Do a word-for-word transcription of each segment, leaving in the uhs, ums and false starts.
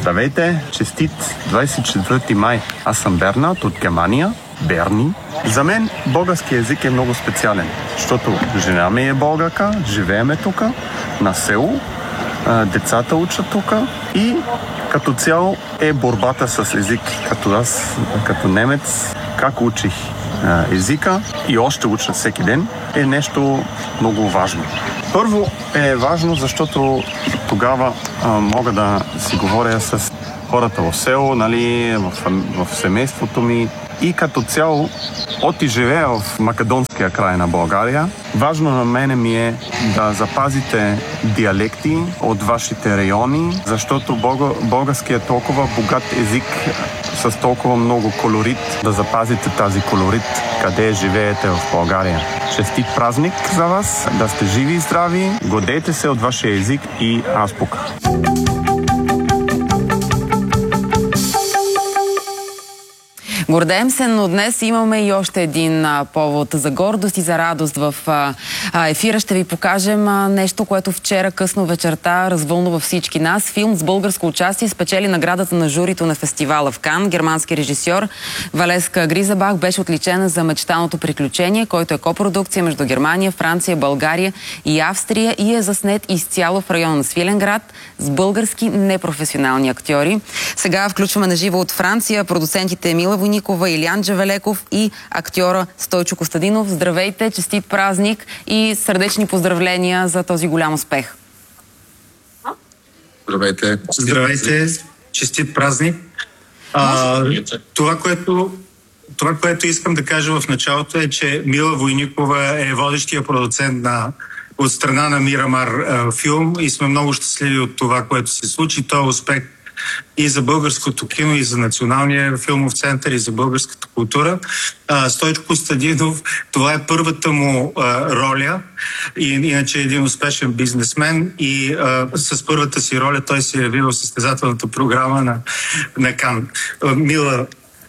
Здравейте, честит двадесет и четвърти май. Аз съм Бернат от Германия, Берни. За мен български език е много специален, защото жена ми е българка, живееме тук, на село, децата учат тук и като цяло е борбата с език. Като аз, като немец, как учих езика и още уча всеки ден, е нещо много важно. Първо е важно, защото тогава а, мога да си говоря с хората в село, нали, в, в семейството ми и като цяло от и живея в македонския край на България. Важно на мене ми е да запазите диалекти от вашите райони, защото българският е толкова богат език с толкова много колорит, да запазите тази колорит, къде живеете в България. Честит празник за вас, да сте живи и здрави, гордейте се от вашия език и азбука. Гордеем се, но днес имаме и още един а, повод за гордост и за радост. В а, ефира ще ви покажем а, нещо, което вчера късно вечерта развълнува всички нас. Филм с българско участие спечели наградата на журито на фестивала в Кан. Германски режисьор Валеска Гризебах беше отличена за Мечтаното приключение, който е копродукция между Германия, Франция, България и Австрия и е заснет изцяло в района на Свиленград с български непрофесионални актьори. Сега включваме на живо от Франция продуцентите Мила Войникова, Илиян Джавелеков и актьора Стойчо Костадинов. Здравейте, честит празник и сърдечни поздравления за този голям успех. Здравейте. Здравейте, честит празник. А, това, което, това, което искам да кажа в началото е, че Мила Войникова е водещия продуцент на от страна на Мирамар а, филм и сме много щастливи от това, което се случи. Това е успех и за българското кино, и за Националния филмов център, и за българската култура. А, Стойчо Костадинов, това е първата му а, роля, и, иначе е един успешен бизнесмен и а, с първата си роля той се яви в състезателната програма на, на Кан. А, Мила.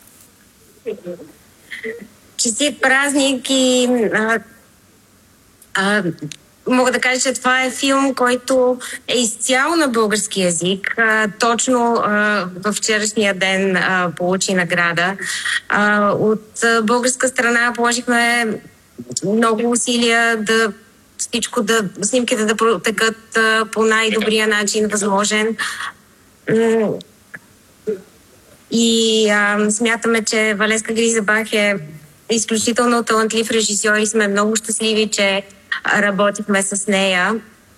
Честит празник и а, а, мога да кажа, че това е филм, който е изцяло на български язик. А, точно а, във вчерашния ден а, получи награда. А, от а, българска страна положихме много усилия да всичко да, снимките да протекат а, по най-добрия начин възможен. И а, смятаме, че Валеска Гризебах е изключително талантлив режисьор и сме много щастливи, че работихме с нея.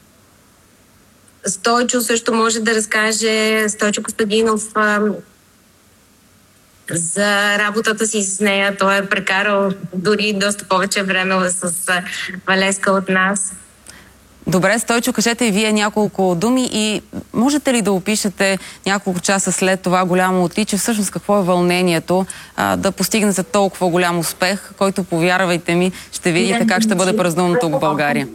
Стойчо също може да разкаже, Стойчо Костадинов, а, за работата си с нея. Той е прекарал дори доста повече време с а, Валеска от нас. Добре, Стойчо, кажете и вие няколко думи и можете ли да опишете няколко часа след това голямо отличие, всъщност какво е вълнението а, да постигнете толкова голям успех, който, повярвайте ми, ще видите как ще бъде празнуван тук в България.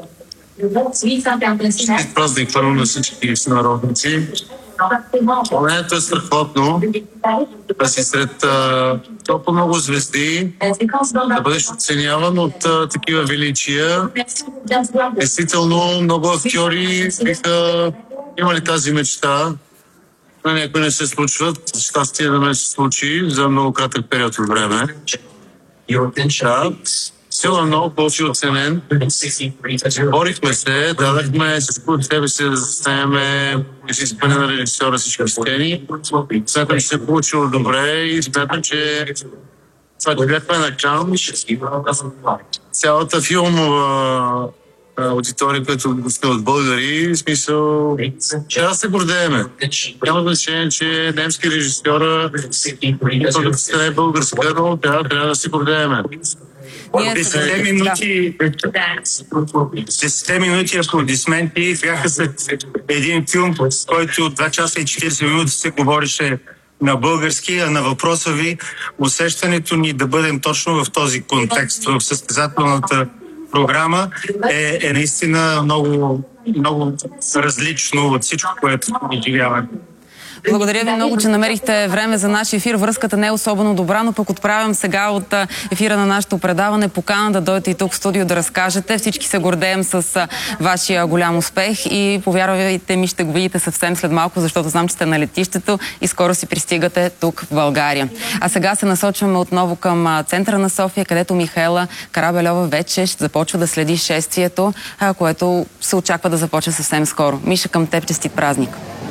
Честит празник първо на всички сънародници. Моментът е страхотно да си сред а, толкова много звезди, да бъдеш оценяван от а, такива величия. Действително много актьори биха имали тази мечта. На някои не се случват. Щастие да не се случи за много кратък период от време. Да. Силно е много получи оценен. Борихме се, дадахме всичко от себе си да заснеме изискване на режисьора всички сцени. Смятам, че се е получило добре и смятам, че това гледахме на Кан. Цялата филмова аудитория, която гостува от българи, в смисъл, трябва да се гордееме. Няма значение, че немски режисьора, който не е българска, но трябва, трябва да се гордееме. Десетте минути, десетте минути аплодисменти бяха след един филм, който от два часа и четиридесет минути се говореше на български, а на въпроса ви усещането ни да бъдем точно в този контекст, в състезателната програма е, е наистина много, много различно от всичко, което ни живяваме. Благодаря ви много, че намерихте време за нашия ефир. Връзката не е особено добра, но пък отправям сега от ефира на нашето предаване покана да дойдете и тук в студио да разкажете. Всички се гордеем с вашия голям успех и повярвайте ми, ще го видите съвсем след малко, защото знам, че сте на летището и скоро си пристигате тук в България. А сега се насочваме отново към центъра на София, където Михаела Карабельова вече ще започва да следи шествието, което се очаква да започне съвсем скоро. Миша, към теб честит празник!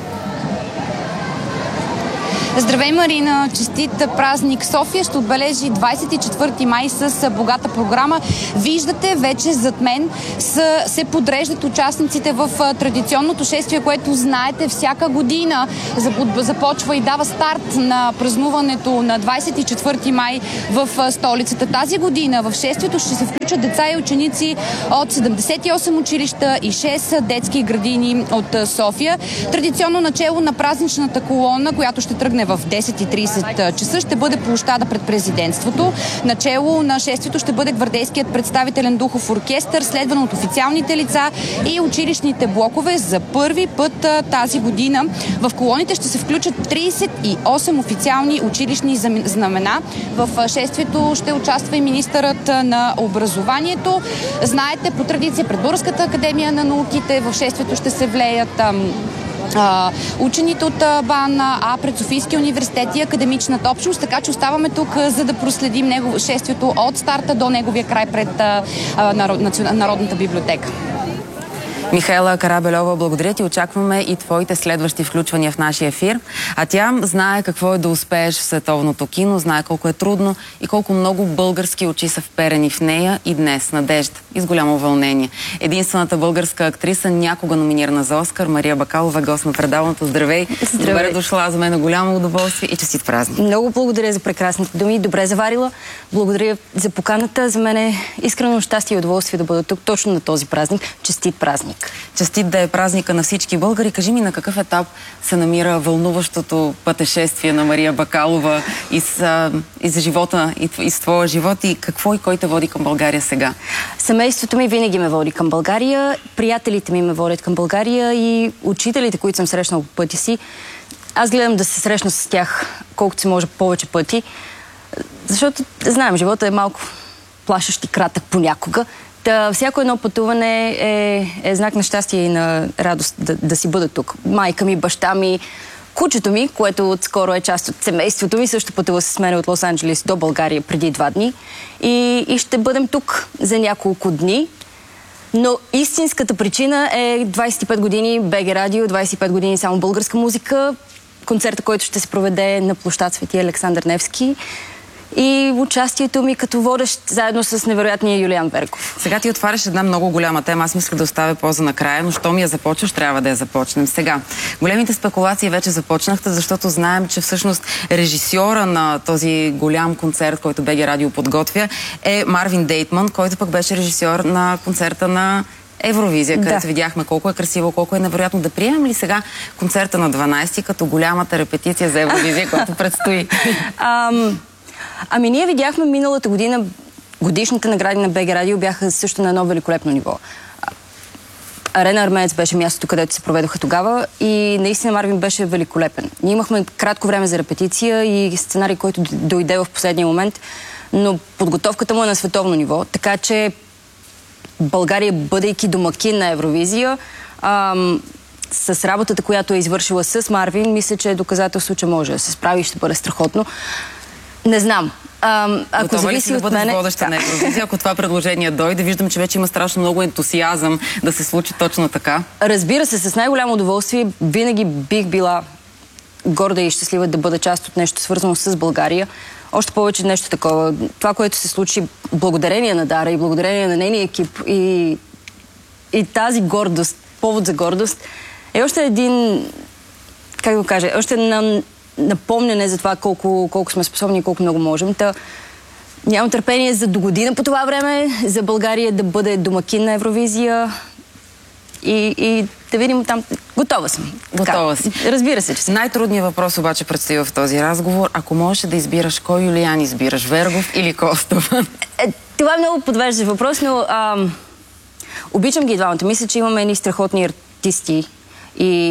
Здравей, Марина! Честит празник! София ще отбележи двадесет и четвърти май с богата програма. Виждате, вече зад мен са, се подреждат участниците в традиционното шествие, което знаете всяка година започва и дава старт на празнуването на двадесет и четвърти май в столицата. Тази година в шествието ще се включат деца и ученици от седемдесет и осем училища и шест детски градини от София. Традиционно начело на празничната колона, която ще тръгне в десет и тридесет часа, ще бъде площада пред президентството. Начело на шествието ще бъде гвардейският представителен духов оркестър, следван от официалните лица и училищните блокове. За първи път тази година в колоните ще се включат тридесет и осем официални училищни знамена. В шествието ще участва и министърът на образованието. Знаете, по традиция пред Българската академия на науките в шествието ще се влеят Uh, учените от uh, БАН, а пред Софийския университет и академичната общност, така че оставаме тук, uh, за да проследим него, шествието от старта до неговия край пред uh, uh, народ, Народната библиотека. Михаела Карабельова, благодаря ти. Очакваме и твоите следващи включвания в нашия ефир. А тя знае какво е да успееш в световното кино, знае колко е трудно и колко много български очи са вперени в нея и днес. Надежда и с голямо вълнение. Единствената българска актриса, някога номинирана за Оскар, Мария Бакалова, гост на предаването. Здравей! Здравей! Добре дошла, за мен е голямо удоволствие и честит празник. Много благодаря за прекрасните думи. Добре заварила. Благодаря за поканата. За мен е искрено щастие и удоволствие да бъда тук точно на този празник. Честит празник! Честит да е празника на всички българи. Кажи ми на какъв етап се намира вълнуващото пътешествие на Мария Бакалова и с, и за живота, и, и с твоя живот, и какво и кой те води към България сега? Семейството ми винаги ме води към България, приятелите ми ме водят към България и учителите, които съм срещнал по пъти си. Аз гледам да се срещна с тях колкото се може повече пъти, защото, знаем, живота е малко плашещ и кратък понякога. Та, всяко едно пътуване е, е знак на щастие и на радост да, да си бъда тук. Майка ми, баща ми, кучето ми, което отскоро е част от семейството ми, също пътува с мен от Лос-Анджелес до България преди два дни. И, и ще бъдем тук за няколко дни. Но истинската причина е двадесет и пет години БГ Радио, двадесет и пет години само българска музика, концерта, който ще се проведе на площад Свети Александър Невски. И участието ми като водещ заедно с невероятния Юлиан Верков. Сега ти отваряш една много голяма тема. Аз мисля да оставя поза накрая, но що ми я започваш, трябва да я започнем. Сега, големите спекулации вече започнахте, защото знаем, че всъщност режисьора на този голям концерт, който БГ Радио подготвя, е Марвин Дейтман, който пък беше режисьор на концерта на Евровизия, където да. видяхме колко е красиво, колко е невероятно. Да приемем ли сега концерта на дванадесети като голямата репетиция за Евровизия, която предстои? Ам... Ами ние видяхме миналата година, годишните награди на БГ Радио бяха също на едно великолепно ниво. Арена Армеец беше мястото, където се проведоха тогава и наистина Марвин беше великолепен. Ние имахме кратко време за репетиция и сценарий, който дойде в последния момент, но подготовката му е на световно ниво, така че България, бъдейки домакин на Евровизия, ам, с работата, която е извършила с Марвин, мисля, че е доказателство, че може да се справи и ще бъде страхотно. Не знам. А, ако Готова зависи ли си да бъдеш мене... водеща на Евровизия, ако това предложение дойде? Виждам, че вече има страшно много ентусиазъм да се случи точно така. Разбира се, с най-голямо удоволствие винаги бих била горда и щастлива да бъда част от нещо свързано с България. Още повече нещо такова. Това, което се случи благодарение на Дара и благодарение на нейния екип и, и тази гордост, повод за гордост, е още един, как го кажа, още една напомняне за това колко, колко сме способни и колко много можем. Та, нямам търпение за до година по това време, за България да бъде домакин на Евровизия и, и да видим там. Готова съм. Готова си. Разбира се, че съм. Най-трудният въпрос обаче предстои в този разговор. Ако можеш да избираш кой Юлиан избираш, Вергов или Костов? Е, това е много подвеждащ въпрос, но ам, обичам ги двамата. Мисля, че имаме едни страхотни артисти и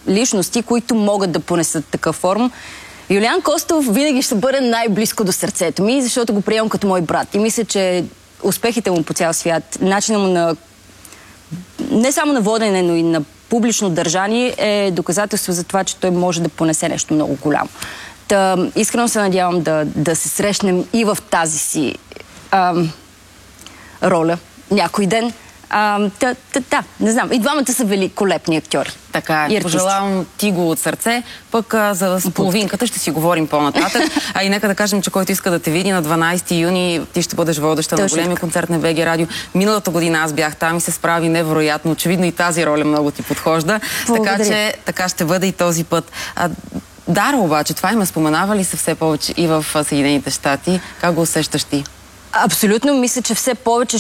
личности, които могат да понесат такъв форм. Юлиан Костов винаги ще бъде най-близко до сърцето ми, защото го приемам като мой брат. И мисля, че успехите му по цял свят, начинът му на не само на водене, но и на публично държание е доказателство за това, че той може да понесе нещо много голямо. Та, искрено се надявам да, да се срещнем и в тази си ам, роля някой ден. А, та, та, та, не знам. И двамата са великолепни актьори. Така е. Пожелавам ти го от сърце. Пък а, за половинката ще си говорим по-нататък. А и нека да кажем, че който иска да те види на дванайсети юни, ти ще бъдеш водеща на големия концерт на БГ Радио. Миналата година аз бях там и се справи невероятно. Очевидно и тази роля много ти подхожда. Благодаря. Така че така ще бъде и този път. А, Дара обаче, това има споменава ли се все повече и в Съединените щати? Как го усещаш ти? Абсолютно. Мисля, че все повече